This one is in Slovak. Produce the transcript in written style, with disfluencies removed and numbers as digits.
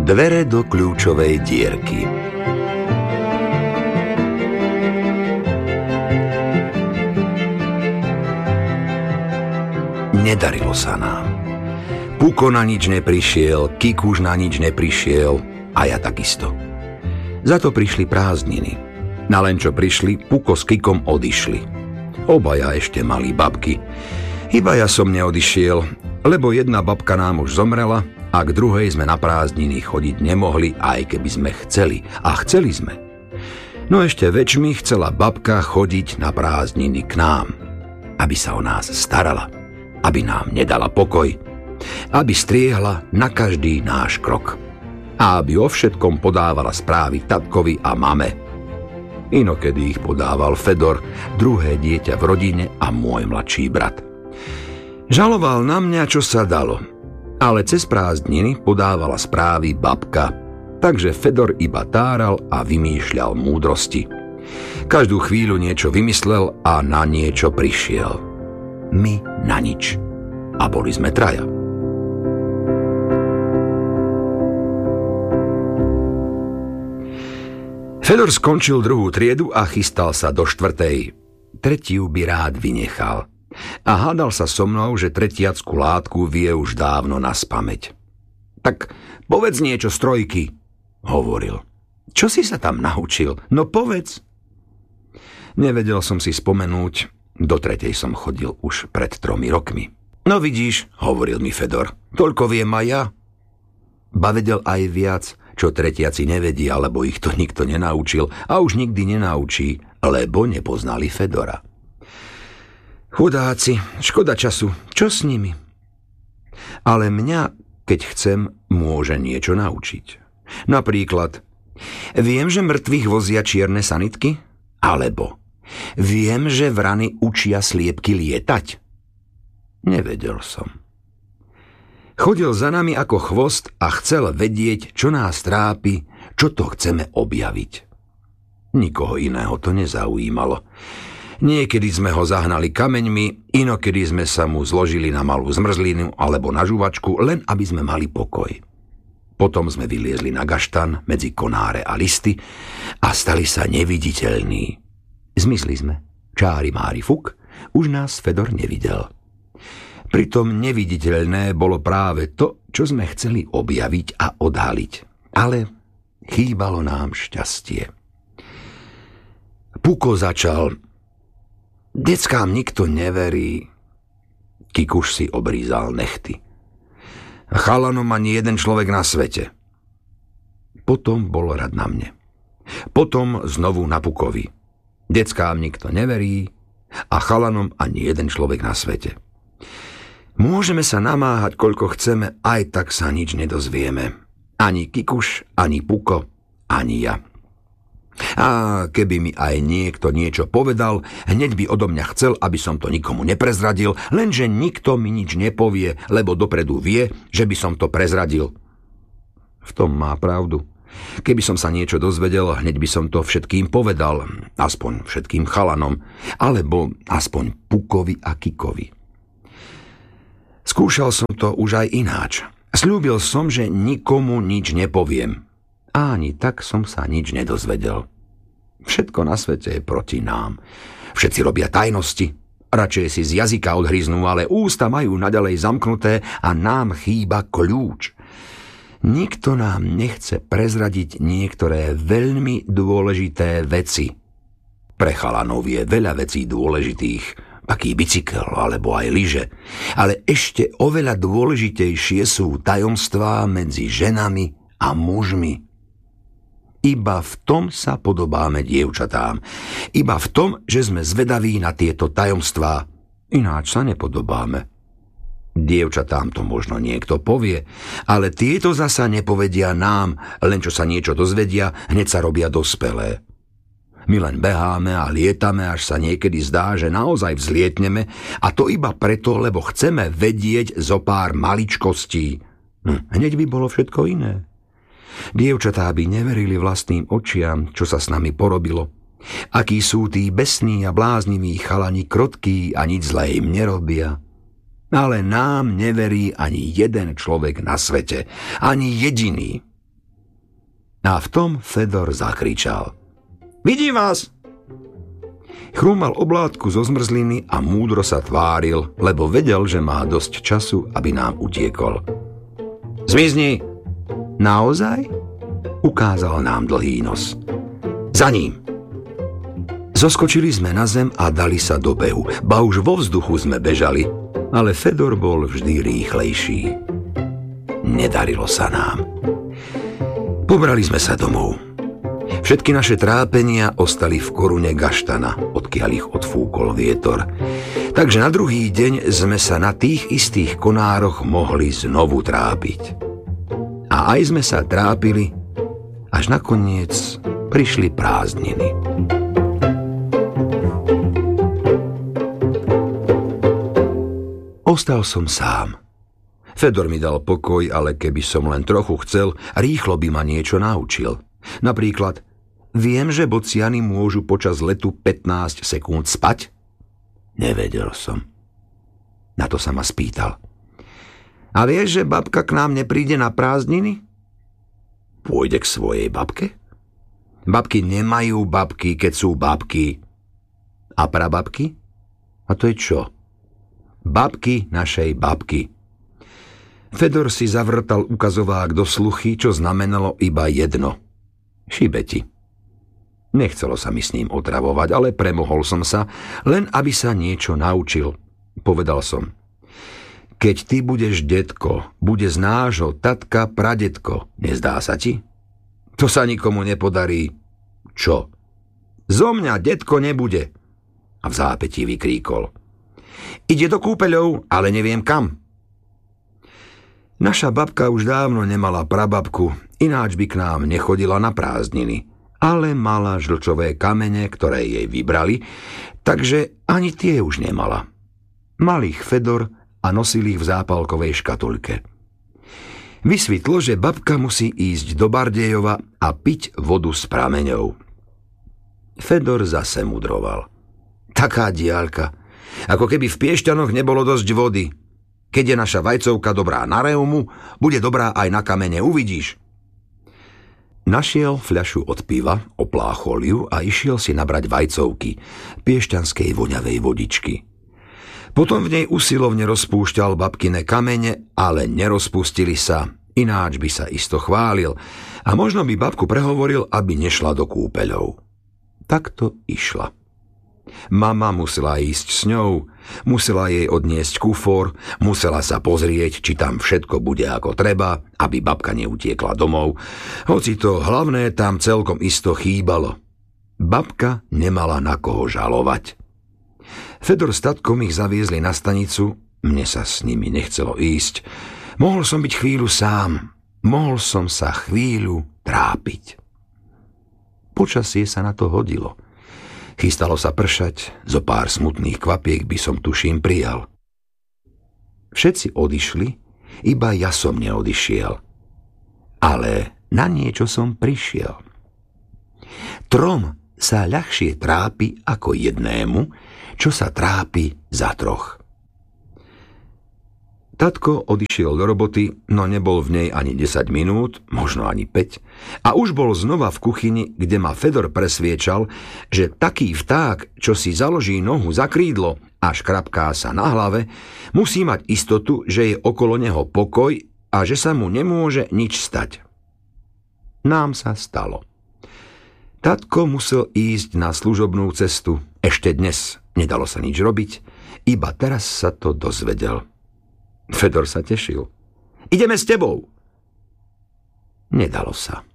Dvere do kľúčovej dierky. Nedarilo sa nám. Puko na nič neprišiel, Kikuš na nič neprišiel a ja takisto. Za to prišli prázdniny. Na len čo prišli, Puko s Kikom odišli. Obaja ešte malí babky. Iba ja som neodišiel, lebo jedna babka nám už zomrela a k druhej sme na prázdniny chodiť nemohli, aj keby sme chceli. A chceli sme. No ešte väčšmi chcela babka chodiť na prázdniny k nám, aby sa o nás starala, aby nám nedala pokoj, aby striehla na každý náš krok a aby o všetkom podávala správy tatkovi a mame. Inokedy ich podával Fedor, druhé dieťa v rodine a môj mladší brat. Žaloval na mňa, čo sa dalo, ale cez prázdniny podávala správy babka, takže Fedor iba táral a vymýšľal múdrosti. Každú chvíľu niečo vymyslel a na niečo prišiel. My na nič. A boli sme traja. Fedor skončil druhú triedu a chystal sa do štvrtej. Tretiu by rád vynechal. A hádal sa so mnou, že tretiackú látku vie už dávno naspamäť. Tak povedz niečo z trojky, hovoril. Čo si sa tam naučil? No povedz. Nevedel som si spomenúť, do tretej som chodil už pred 3 rokmi. No vidíš, hovoril mi Fedor, toľko viem aj ja. Ba vedel aj viac, čo tretiaci nevedia, lebo ich to nikto nenaučil a už nikdy nenaučí, lebo nepoznali Fedora. Chudáci, škoda času, čo s nimi? Ale mňa, keď chcem, môže niečo naučiť. Napríklad, viem, že mŕtvych vozia čierne sanitky? Alebo viem, že vrany učia sliepky lietať? Nevedel som. Chodil za nami ako chvost a chcel vedieť, čo nás trápi, čo to chceme objaviť. Nikoho iného to nezaujímalo. Niekedy sme ho zahnali kameňmi, inokedy sme sa mu zložili na malú zmrzlinu alebo na žuvačku, len aby sme mali pokoj. Potom sme vyliezli na gaštan medzi konáre a listy a stali sa neviditeľní. Zmizli sme. Čári mári fuk, už nás Fedor nevidel. Pritom neviditeľné bolo práve to, čo sme chceli objaviť a odhaliť. Ale chýbalo nám šťastie. Puko začal: Deckám nikto neverí. Kikuš si obrízal nechty. Chalanom ani jeden človek na svete. Potom bol rad na mne. Potom znovu na Pukovi. Deckám nikto neverí a chalanom ani jeden človek na svete. Môžeme sa namáhať, koľko chceme, aj tak sa nič nedozvieme. Ani Kikuš, ani Puko, ani ja. A keby mi aj niekto niečo povedal, hneď by odo mňa chcel, aby som to nikomu neprezradil, lenže nikto mi nič nepovie, lebo dopredu vie, že by som to prezradil. V tom má pravdu. Keby som sa niečo dozvedel, hneď by som to všetkým povedal, aspoň všetkým chalanom, alebo aspoň Pukovi a Kikovi. Skúšal som to už aj ináč. Sľúbil som, že nikomu nič nepoviem. A ani tak som sa nič nedozvedel. Všetko na svete je proti nám. Všetci robia tajnosti. Radšej si z jazyka odhryznú, ale ústa majú naďalej zamknuté a nám chýba kľúč. Nikto nám nechce prezradiť niektoré veľmi dôležité veci. Pre chalanov je veľa vecí dôležitých, taký bicykel alebo aj lyže. Ale ešte oveľa dôležitejšie sú tajomstvá medzi ženami a mužmi. Iba v tom sa podobáme dievčatám. Iba v tom, že sme zvedaví na tieto tajomstvá. Ináč sa nepodobáme. Dievčatám to možno niekto povie, ale tieto zasa nepovedia nám, len čo sa niečo dozvedia, hneď sa robia dospelé. My len beháme a lietame, až sa niekedy zdá, že naozaj vzlietneme, a to iba preto, lebo chceme vedieť zo pár maličkostí. Hneď by bolo všetko iné. Dievčatá by neverili vlastným očiam, čo sa s nami porobilo. Akí sú tí besní a blázniví chalani krotkí a nič zlé im nerobia. Ale nám neverí ani jeden človek na svete. Ani jediný. A v tom Fedor zakričal: Vidím vás! Chrúmal oblátku zo zmrzliny a múdro sa tváril, lebo vedel, že má dosť času, aby nám utiekol. Zmizni! Naozaj? Ukázal nám dlhý nos. Za ním! Zoskočili sme na zem a dali sa do behu. Ba už vo vzduchu sme bežali, ale Fedor bol vždy rýchlejší. Nedarilo sa nám. Pobrali sme sa domov. Všetky naše trápenia ostali v korune gaštana, odkiaľ ich odfúkol vietor. Takže na druhý deň sme sa na tých istých konároch mohli znovu trápiť. A aj sme sa trápili, až nakoniec prišli prázdniny. Ostal som sám. Fedor mi dal pokoj, ale keby som len trochu chcel, rýchlo by ma niečo naučil. Napríklad, viem, že bociany môžu počas letu 15 sekúnd spať? Nevedel som. Na to sa ma spýtal. A vieš, že babka k nám nepríde na prázdniny? Pôjde k svojej babke? Babky nemajú babky, keď sú babky. A prababky? A to je čo? Babky našej babky. Fedor si zavrtal ukazovák do sluchy, čo znamenalo iba jedno. Šibeti. Nechcelo sa mi s ním otravovať, ale premohol som sa, len aby sa niečo naučil. Povedal som: Keď ty budeš detko, bude z nášho tatka pradetko. Nezdá sa ti? To sa nikomu nepodarí. Čo? Zo mňa detko nebude. A v zápätí vykríkol: Ide do kúpeľov, ale neviem kam. Naša babka už dávno nemala prababku, ináč by k nám nechodila na prázdniny, ale mala žlčové kamene, ktoré jej vybrali, takže ani tie už nemala. Mal ich Fedor a nosil ich v zápalkovej škatulke. Vysvetlo, že babka musí ísť do Bardejova a piť vodu s prameňou. Fedor zase mudroval. Taká diaľka, ako keby v Piešťanoch nebolo dosť vody. Keď je naša vajcovka dobrá na reumu, bude dobrá aj na kamene, uvidíš. Našiel fľašu od piva, opláchol ju a išiel si nabrať vajcovky, piešťanskej voňavej vodičky. Potom v nej usilovne rozpúšťal babkine kamene, ale nerozpustili sa, ináč by sa isto chválil a možno by babku prehovoril, aby nešla do kúpeľov. Takto išla. Mama musela ísť s ňou, musela jej odniesť kufor, musela sa pozrieť, či tam všetko bude ako treba, aby babka neutiekla domov, hoci to hlavné tam celkom isto chýbalo. Babka nemala na koho žalovať. Fedor s tatkom ich zaviezli na stanicu, mne sa s nimi nechcelo ísť. Mohol som byť chvíľu sám, mohol som sa chvíľu trápiť. Počasie sa na to hodilo. Chystalo sa pršať, zo pár smutných kvapiek by som tuším prijal. Všetci odišli, iba ja som neodišiel. Ale na niečo som prišiel. Trom sa ľahšie trápi ako jednému, čo sa trápi za troch. Tatko odišiel do roboty, no nebol v nej ani 10 minút, možno ani 5, a už bol znova v kuchyni, kde ma Fedor presviečal, že taký vták, čo si založí nohu za krídlo a škrapká sa na hlave, musí mať istotu, že je okolo neho pokoj a že sa mu nemôže nič stať. Nám sa stalo. Tatko musel ísť na služobnú cestu. Ešte dnes nedalo sa nič robiť, iba teraz sa to dozvedel. Fedor sa tešil. Ideme s tebou. Nedalo sa.